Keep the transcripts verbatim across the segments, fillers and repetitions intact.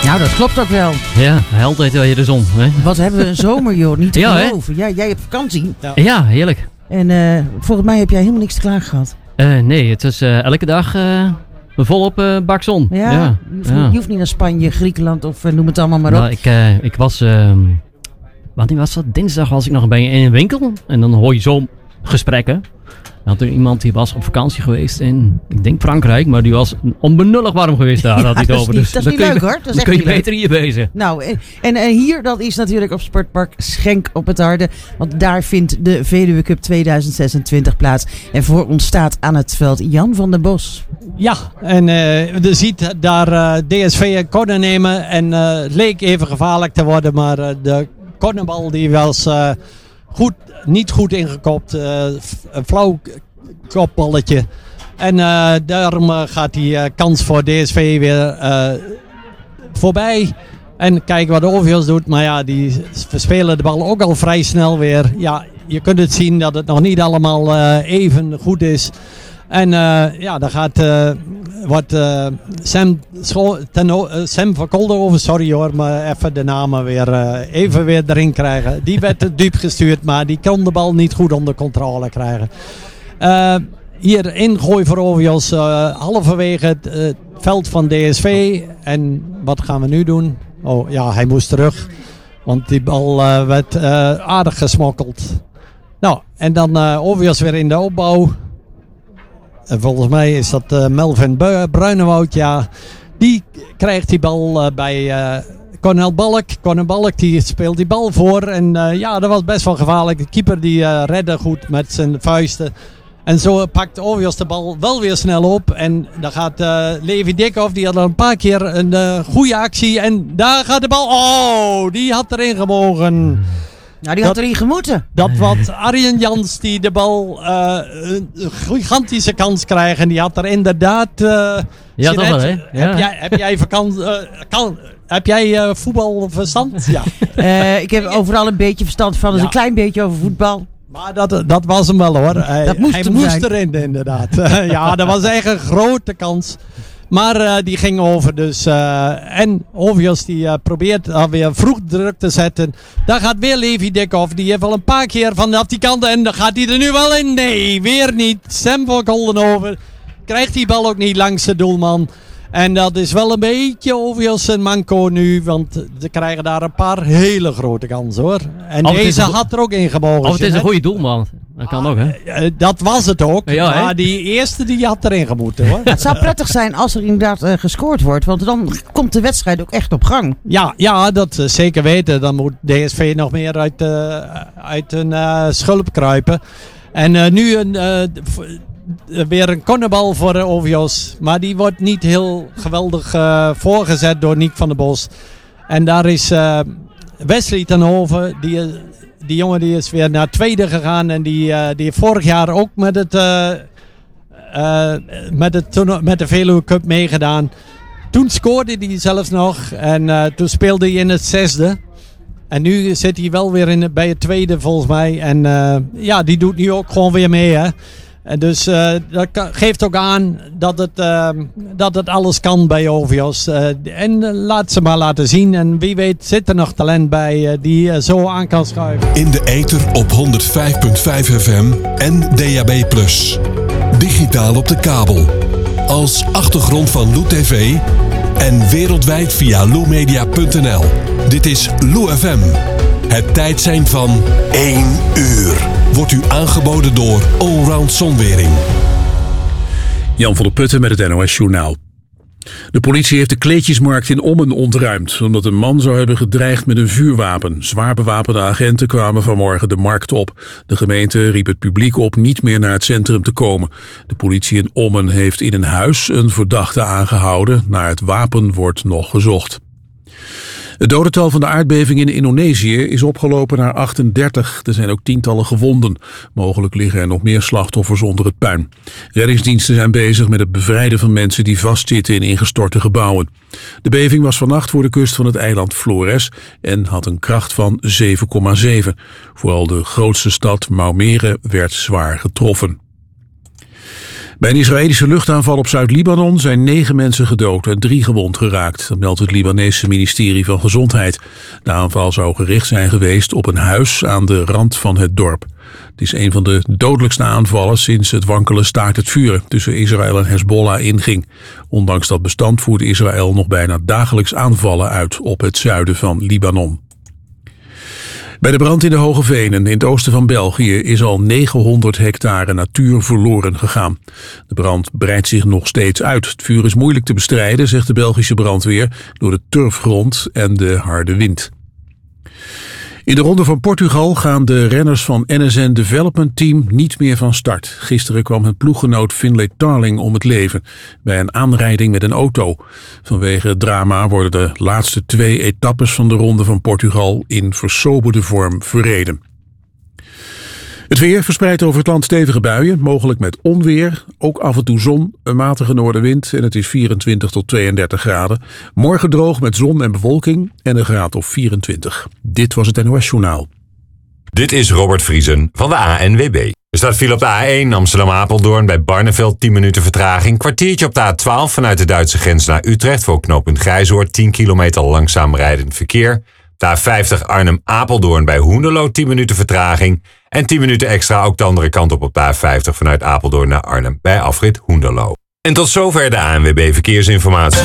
Nou, dat klopt ook wel. Ja, altijd wel hier de zon. Hè? Wat hebben we een zomer, joh. Niet te Ja, geloven. Ja, jij hebt vakantie. Ja, ja heerlijk. En uh, volgens mij heb jij helemaal niks te klagen gehad. Uh, nee, het is uh, elke dag uh, volop uh, bak zon. Ja, ja. Je, hoeft ja. niet, je hoeft niet naar Spanje, Griekenland of uh, noem het allemaal maar op. Nou, ik, uh, ik was... Uh, wanneer was dat? Dinsdag was ik nog bij in een winkel. En dan hoor je zo gesprekken. Dan had er iemand die was op vakantie geweest in, ik denk Frankrijk, maar die was onbenullig warm geweest daar. Ja, had hij het dat over. Is niet, dus dat is niet leuk hoor. Dat is dan kun je beter leuk. hier bezig. Nou, en, en, en hier, dat is natuurlijk op Sportpark Schenk op het Harde. Want daar vindt de Veluwe Cup tweeduizend zesentwintig plaats. En voor ons staat aan het veld Jan van der Bos. Ja, en uh, je ziet daar uh, D S V een corner nemen. En uh, het leek even gevaarlijk te worden, maar uh, de cornerbal die was uh, goed, niet goed ingekopt. Uh, een flauw kopballetje. En uh, daarom uh, gaat die uh, kans voor D S V weer uh, voorbij. En kijken wat de Ovios doet. Maar ja, die verspelen de bal ook al vrij snel weer. Ja, je kunt het zien dat het nog niet allemaal uh, even goed is. En uh, ja, daar gaat uh, wat uh, Sam, Scho- ten, uh, Sam van Kolderhoven, sorry hoor, maar even de namen weer uh, even weer erin krijgen. Die werd te diep gestuurd, maar die kon de bal niet goed onder controle krijgen. Uh, hier ingooi voor Ovios, uh, halverwege het uh, veld van D S V. En wat gaan we nu doen? Oh ja, hij moest terug, want die bal uh, werd uh, aardig gesmokkeld. Nou, en dan uh, Ovios weer in de opbouw. En volgens mij is dat uh, Melvin Bruinewoud, ja. Die krijgt die bal uh, bij uh, Cornel Balk. Cornel Balk die speelt die bal voor. En uh, ja, dat was best wel gevaarlijk. De keeper die uh, redde goed met zijn vuisten. En zo pakt Ovios de bal wel weer snel op. En dan gaat uh, Levi Dikhoff, die had al een paar keer een uh, goede actie. En daar gaat de bal... Oh, die had erin gemogen. Nou, die had dat, erin gemoeten. Dat was Arjen Jans die de bal uh, een gigantische kans krijgt. En die had er inderdaad... Uh, ja, toch wel, hè? Ja. Ja. Heb jij, heb jij, vakant, uh, kan, heb jij uh, voetbalverstand? Ja. uh, ik heb overal een beetje verstand van. Dus ja. Een klein beetje over voetbal. Maar dat, dat was hem wel hoor. Hij, dat moest, hij moest erin inderdaad. Ja, dat was echt een grote kans. Maar uh, die ging over dus. Uh, en Ovios die uh, probeert alweer vroeg druk te zetten. Daar gaat weer Levi Dikhoff. Die heeft al een paar keer vanaf die kant. En dan gaat hij er nu wel in. Nee, weer niet. Sam van Koldenhoven krijgt die bal ook niet langs de doelman. En dat is wel een beetje Ovios en manco nu. Want ze krijgen daar een paar hele grote kansen hoor. En oh, deze go- had er ook in gemogen. Oh, het is een goede doelman. Dat kan ah, ook, hè? Uh, dat was het ook. Ja, maar die eerste die had erin gemoeten, hoor. Het zou prettig zijn als er inderdaad uh, gescoord wordt. Want dan komt de wedstrijd ook echt op gang. Ja, ja dat uh, zeker weten. Dan moet D S V nog meer uit, uh, uit hun uh, schulp kruipen. En uh, nu een, uh, v- weer een cornerbal voor de Ovios. Maar die wordt niet heel geweldig uh, voorgezet door Nick van der Bos. En daar is uh, Wesley ten Hove... Die, uh, Die jongen die is weer naar tweede gegaan en die, uh, die heeft vorig jaar ook met, het, uh, uh, met, het, met de Veluwe Cup meegedaan. Toen scoorde hij zelfs nog en uh, toen speelde hij in het zesde. En nu zit hij wel weer in het, bij het tweede volgens mij. En uh, ja, die doet nu ook gewoon weer mee hè. En dus uh, dat geeft ook aan dat het, uh, dat het alles kan bij Ovios. Uh, en uh, laat ze maar laten zien. En wie weet zit er nog talent bij uh, die uh, zo aan kan schuiven. In de ether op honderdvijf komma vijf F M en D A B plus. Digitaal op de kabel. Als achtergrond van Lou T V. En wereldwijd via lou media punt n l. Dit is Lou F M. Het tijdsein van één uur. Wordt u aangeboden door Allround Zonwering. Jan van der Putten met het N O S Journaal. De politie heeft de kleedjesmarkt in Ommen ontruimd, omdat een man zou hebben gedreigd met een vuurwapen. Zwaar bewapende agenten kwamen vanmorgen de markt op. De gemeente riep het publiek op niet meer naar het centrum te komen. De politie in Ommen heeft in een huis een verdachte aangehouden. Naar het wapen wordt nog gezocht. Het dodental van de aardbeving in Indonesië is opgelopen naar achtendertig. Er zijn ook tientallen gewonden. Mogelijk liggen er nog meer slachtoffers onder het puin. Reddingsdiensten zijn bezig met het bevrijden van mensen die vastzitten in ingestorte gebouwen. De beving was vannacht voor de kust van het eiland Flores en had een kracht van zeven komma zeven. Vooral de grootste stad Maumere werd zwaar getroffen. Bij een Israëlische luchtaanval op Zuid-Libanon zijn negen mensen gedood en drie gewond geraakt. Dat meldt het Libanese ministerie van Gezondheid. De aanval zou gericht zijn geweest op een huis aan de rand van het dorp. Het is een van de dodelijkste aanvallen sinds het wankele staakt het vuren tussen Israël en Hezbollah inging. Ondanks dat bestand voert Israël nog bijna dagelijks aanvallen uit op het zuiden van Libanon. Bij de brand in de Hoge Venen in het oosten van België is al negenhonderd hectare natuur verloren gegaan. De brand breidt zich nog steeds uit. Het vuur is moeilijk te bestrijden, zegt de Belgische brandweer, door de turfgrond en de harde wind. In de Ronde van Portugal gaan de renners van N S N Development Team niet meer van start. Gisteren kwam hun ploeggenoot Finlay Tarling om het leven bij een aanrijding met een auto. Vanwege het drama worden de laatste twee etappes van de Ronde van Portugal in versoberde vorm verreden. Het weer verspreidt over het land stevige buien, mogelijk met onweer, ook af en toe zon, een matige noordenwind en het is vierentwintig tot tweeëndertig graden. Morgen droog met zon en bewolking en een graad of vierentwintig. Dit was het N O S Journaal. Dit is Robert Vriesen van de A N W B. Er staat file op de A één Amsterdam-Apeldoorn bij Barneveld tien minuten vertraging. Kwartiertje op de A twaalf vanuit de Duitse grens naar Utrecht voor knooppunt Grijzoord. tien kilometer langzaam rijdend verkeer. De A vijftig Arnhem-Apeldoorn bij Hoenderloo tien minuten vertraging. En tien minuten extra ook de andere kant op op de A vijftig vanuit Apeldoorn naar Arnhem bij afrit Hoenderloo. En tot zover de A N W B Verkeersinformatie.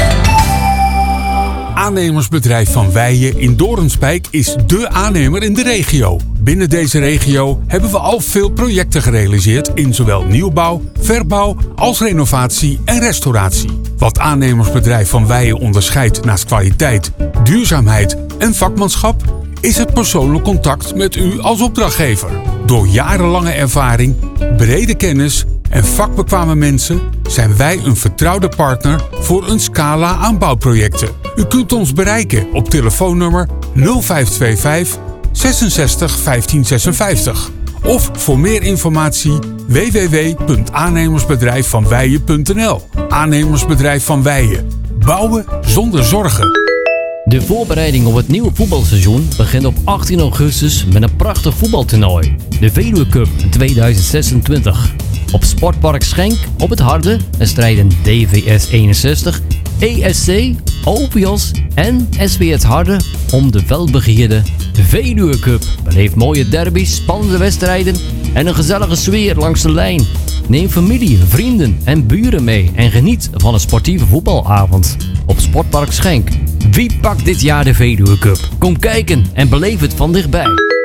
Aannemersbedrijf Van Weijen in Doornspijk is dé aannemer in de regio. Binnen deze regio hebben we al veel projecten gerealiseerd in zowel nieuwbouw, verbouw als renovatie en restauratie. Wat aannemersbedrijf Van Weijen onderscheidt naast kwaliteit, duurzaamheid en vakmanschap is het persoonlijk contact met u als opdrachtgever. Door jarenlange ervaring, brede kennis en vakbekwame mensen zijn wij een vertrouwde partner voor een scala aan bouwprojecten. U kunt ons bereiken op telefoonnummer nul vijf twee vijf zesenzestig vijftien zesenvijftig of voor meer informatie w w w punt aannemersbedrijf van weijen punt n l. Aannemersbedrijf Van Weijen. Bouwen zonder zorgen. De voorbereiding op het nieuwe voetbalseizoen begint op achttien augustus met een prachtig voetbaltoernooi. De Veluwe Cup tweeduizend zesentwintig. Op Sportpark Schenk op het Harde strijden D V S eenenzestig, E S C, Opios en S W S Harde om de welbegeerde Veluwe Cup. Beleef mooie derbies, spannende wedstrijden en een gezellige sfeer langs de lijn. Neem familie, vrienden en buren mee en geniet van een sportieve voetbalavond op Sportpark Schenk. Wie pakt dit jaar de Veluwe Cup? Kom kijken en beleef het van dichtbij.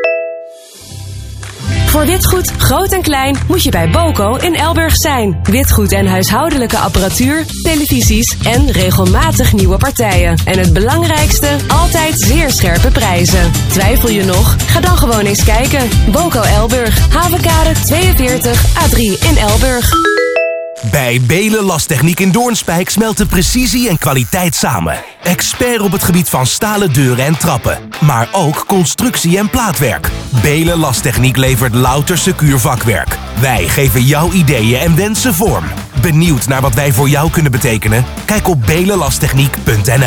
Voor witgoed, groot en klein, moet je bij Boco in Elburg zijn. Witgoed en huishoudelijke apparatuur, televisies en regelmatig nieuwe partijen. En het belangrijkste, altijd zeer scherpe prijzen. Twijfel je nog? Ga dan gewoon eens kijken. Boco Elburg, Havenkade tweeënveertig A drie in Elburg. Bij Belen Lastechniek in Doornspijk smelten precisie en kwaliteit samen. Expert op het gebied van stalen deuren en trappen. Maar ook constructie en plaatwerk. Belen Lastechniek levert louter secuur vakwerk. Wij geven jouw ideeën en wensen vorm. Benieuwd naar wat wij voor jou kunnen betekenen? Kijk op belenlastechniek punt n l.